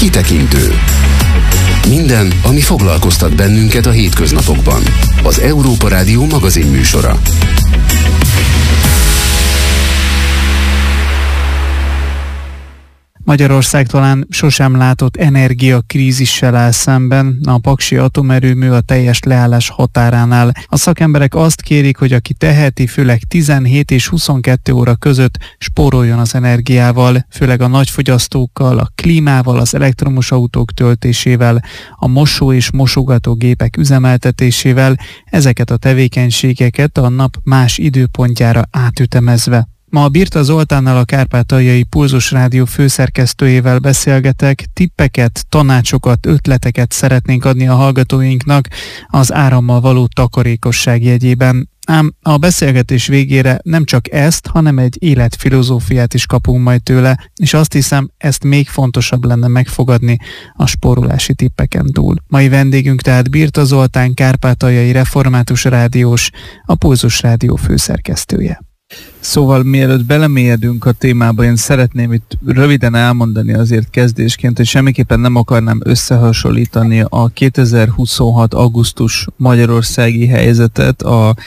Kitekintő. Minden, ami foglalkoztat bennünket a hétköznapokban. Az Európa Rádió magazinműsora. Magyarország talán sosem látott energiakrízissel áll szemben, a paksi atomerőmű a teljes leállás határánál. A szakemberek azt kérik, hogy aki teheti, főleg 17 és 22 óra között spóroljon az energiával, főleg a nagyfogyasztókkal, a klímával, az elektromos autók töltésével, a mosó- és mosogatógépek üzemeltetésével, ezeket a tevékenységeket a nap más időpontjára átütemezve. Ma a Birta Zoltánnal, a Kárpátaljai Pulzus Rádió főszerkesztőjével beszélgetek, tippeket, tanácsokat, ötleteket szeretnénk adni a hallgatóinknak az árammal való takarékosság jegyében. Ám a beszélgetés végére nem csak ezt, hanem egy életfilozófiát is kapunk majd tőle, és azt hiszem, ezt még fontosabb lenne megfogadni a spórolási tippeken túl. Mai vendégünk tehát Birta Zoltán, Kárpátaljai Református Rádiós, a Pulzus Rádió főszerkesztője. Szóval mielőtt belemélyedünk a témába, én szeretném itt röviden elmondani azért kezdésként, hogy semmiképpen nem akarnám összehasonlítani a 2026. augusztus magyarországi helyzetet a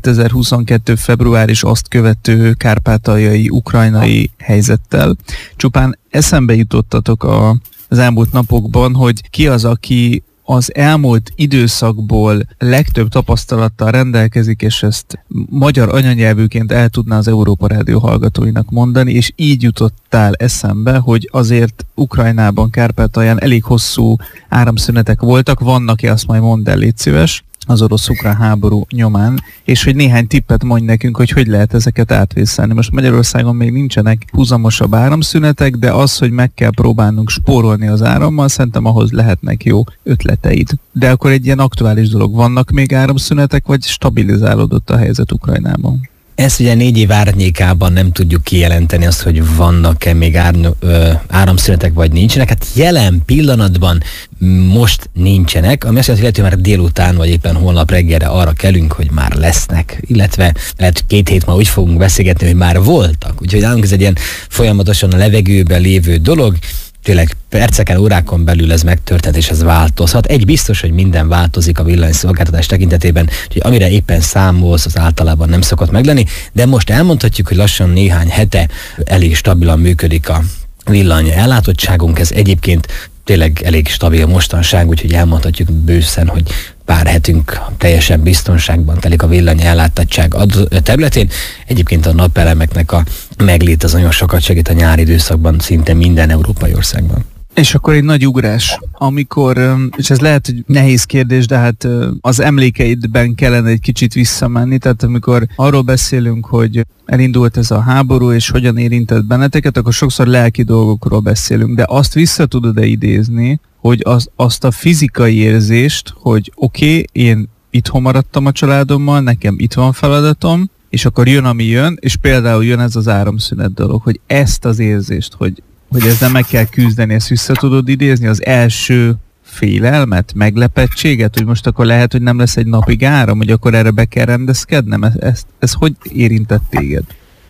2022. február és azt követő kárpátaljai ukrajnai helyzettel. Csupán eszembe jutottatok az elmúlt napokban, hogy ki az, aki az elmúlt időszakból legtöbb tapasztalattal rendelkezik, és ezt magyar anyanyelvűként el tudná az Európa Rádió hallgatóinak mondani, és így jutottál eszembe, hogy azért Ukrajnában, Kárpátalján elég hosszú áramszünetek voltak, vannak-e, azt majd mondd el, légy szíves, az orosz-ukrán háború nyomán, és hogy néhány tippet mondj nekünk, hogy lehet ezeket átvészelni. Most Magyarországon még nincsenek húzamosabb áramszünetek, de az, hogy meg kell próbálnunk spórolni az árammal, szerintem ahhoz lehetnek jó ötleteid. De akkor egy ilyen aktuális dolog, vannak még áramszünetek, vagy stabilizálódott a helyzet Ukrajnában? Ezt ugye 4 év árnyékában nem tudjuk kijelenteni azt, hogy vannak-e még áramszünetek, vagy nincsenek. Hát jelen pillanatban most nincsenek, ami azt jelenti, hogy már délután, vagy éppen holnap reggelre arra kelünk, hogy már lesznek. Illetve lehet 2 hét ma úgy fogunk beszélgetni, hogy már voltak. Úgyhogy nálunk ez egy ilyen folyamatosan a levegőben lévő dolog. Tényleg perceken, órákon belül ez megtörtént, és ez változhat. Egy biztos, hogy minden változik a villanyszolgáltatás tekintetében, hogy amire éppen számolsz, az általában nem szokott meglenni, de most elmondhatjuk, hogy lassan néhány hete elég stabilan működik a villany ellátottságunk. Ez egyébként tényleg elég stabil mostanság, úgyhogy elmondhatjuk bőszen, hogy pár hetünk teljesen biztonságban telik a villany ellátottság területén. Egyébként a napelemeknek a meglét az nagyon sokat segít a nyári időszakban szinte minden európai országban. És akkor egy nagy ugrás, amikor, és ez lehet, hogy nehéz kérdés, de hát az emlékeidben kellene egy kicsit visszamenni, tehát amikor arról beszélünk, hogy elindult ez a háború, és hogyan érintett benneteket, akkor sokszor lelki dolgokról beszélünk, de azt vissza tudod-e idézni, hogy azt a fizikai érzést, hogy oké, én itthon maradtam a családommal, nekem itt van feladatom, és akkor jön, ami jön, és például jön ez az áramszünet dolog, hogy ezt az érzést, hogy ezzel meg kell küzdeni, ezt vissza tudod idézni, az első félelmet, meglepettséget, hogy most akkor lehet, hogy nem lesz egy napig áram, hogy akkor erre be kell rendezkednem? Ez hogy érintett téged?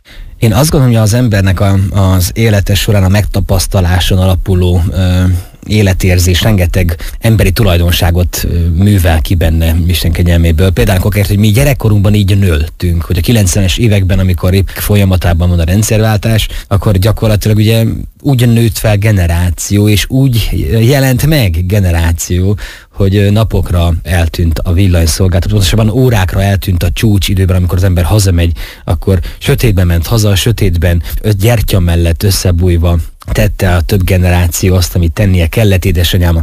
Én azt gondolom, hogy az embernek az élete során a megtapasztaláson alapuló életérzés rengeteg emberi tulajdonságot művel ki benne Isten kegyelméből. Például akár, hogy mi gyerekkorunkban így nőttünk, hogy a 90-es években, amikor épp folyamatában van a rendszerváltás, akkor gyakorlatilag ugye úgy nőtt fel generáció, és úgy jelent meg generáció, hogy napokra eltűnt a villanyszolgáltatás, pontosabban órákra eltűnt a csúcsidőben, amikor az ember hazamegy, akkor sötétben ment haza, sötétben gyertya mellett összebújva tette a több generáció azt, amit tennie kellett. Édesanyám,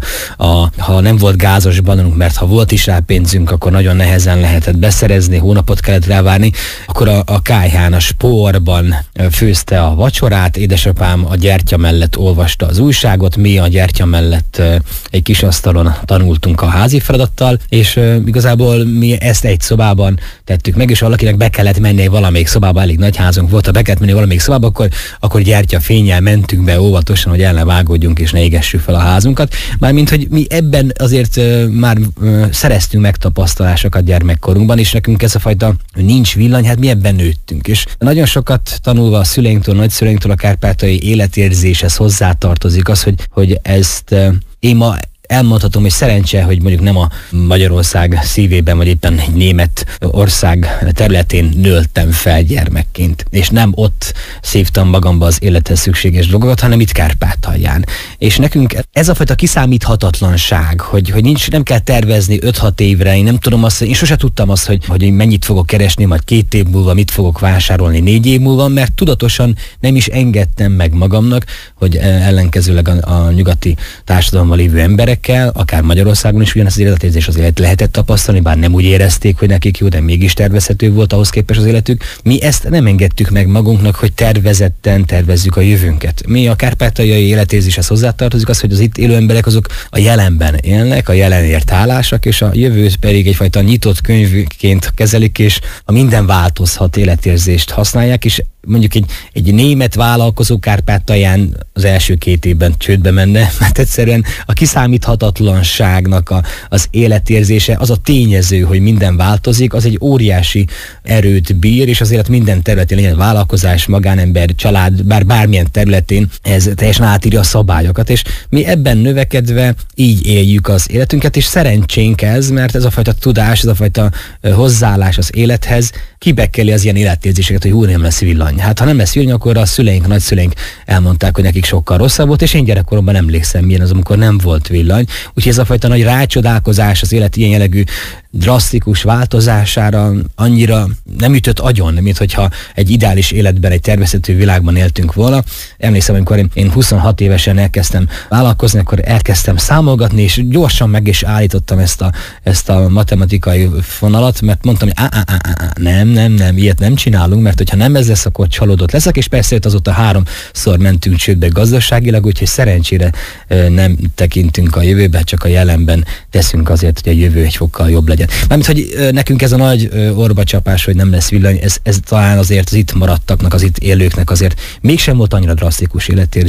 ha nem volt gázos bananunk, mert ha volt is rá pénzünk, akkor nagyon nehezen lehetett beszerezni, hónapot kellett rávárni, akkor a kályhán, a spórban főzte a vacsorát, édesapám a gyertya mellett olvasta az újságot, mi a gyertya mellett egy kis asztalon tanultunk a házi feladattal, és igazából mi ezt egy szobában tettük meg, és valakinek be kellett menni valamelyik szobába, elég nagy házunk volt, ha be kellett menni valamelyik szobába, akkor gyertya fénnyel mentünk be erre óvatosan, hogy el ne vágódjunk és ne égessük fel a házunkat. Mármint, hogy mi ebben azért már szereztünk megtapasztalásokat gyermekkorunkban, és nekünk ez a fajta nincs villany, hát mi ebben nőttünk. És nagyon sokat tanulva a szüleinktől, nagyszüleinktől a kárpátaljai életérzéshez hozzátartozik az, hogy ezt én ma elmondhatom, hogy szerencse, hogy mondjuk nem a Magyarország szívében, vagy éppen egy német ország területén nőttem fel gyermekként, és nem ott szívtam magamba az élethez szükséges dolgokat, hanem itt Kárpátalján. És nekünk ez a fajta kiszámíthatatlanság, hogy nem kell tervezni 5-6 évre, én nem tudom azt, én sose tudtam azt, hogy mennyit fogok keresni, majd 2 év múlva mit fogok vásárolni 4 év múlva, mert tudatosan nem is engedtem meg magamnak, hogy ellenkezőleg a nyugati társadalomban lévő emberek, akár Magyarországon is ugyanezt az életérzés az élet lehetett tapasztalni, bár nem úgy érezték, hogy nekik jó, de mégis tervezhető volt ahhoz képest az életük. Mi ezt nem engedtük meg magunknak, hogy tervezetten tervezzük a jövőnket. Mi a kárpátaljai életérzéshez hozzátartozik az, hogy az itt élő emberek azok a jelenben élnek, a jelenért hálásak, és a jövőt pedig egyfajta nyitott könyvként kezelik, és a minden változhat életérzést használják, és mondjuk egy német vállalkozó Kárpátalján az első 2 évben csődbe menne, mert egyszerűen a kiszámíthatatlanságnak az életérzése, az a tényező, hogy minden változik, az egy óriási erőt bír, és azért minden területén, legyen vállalkozás, magánember, család, bármilyen területén ez teljesen átírja a szabályokat, és mi ebben növekedve így éljük az életünket, és szerencsénk ez, mert ez a fajta tudás, ez a fajta hozzáállás az élethez kibekeli az ilyen életérzéseket, hogy nem lesz villany. Hát ha nem lesz villany, akkor a szüleink, a nagyszüleink elmondták, hogy nekik sokkal rosszabb volt, és én gyerekkoromban emlékszem, milyen az, amikor nem volt villany. Úgyhogy ez a fajta nagy rácsodálkozás az élet ilyen jellegű drasztikus változására annyira nem ütött agyon, mint hogyha egy ideális életben, egy tervezhető világban éltünk volna. Emlékszem, amikor én 26 évesen elkezdtem vállalkozni, akkor elkezdtem számolgatni, és gyorsan meg is állítottam ezt a matematikai fonalat, mert mondtam, hogy nem, ilyet nem csinálunk, mert hogyha nem ez lesz, akkor csalódott leszek, és persze azóta 3-szor mentünk csődbe gazdaságilag, úgyhogy szerencsére nem tekintünk a jövőbe, csak a jelenben teszünk azért, hogy a jövő egy fokkal jobb legyen. Mármint, hogy nekünk ez a nagy orbacsapás, hogy nem lesz villany, ez talán azért az itt maradtaknak, az itt élőknek azért mégsem volt annyira drasztikus életérzés.